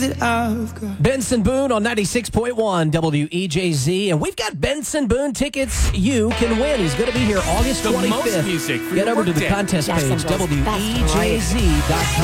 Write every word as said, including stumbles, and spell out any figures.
Benson Boone on ninety-six point one W E J Z. And we've got Benson Boone tickets you can win. He's going to be here August The most twenty-fifth. music for Get your over to the workday. contest Yes, page, and those W E J Z dot com.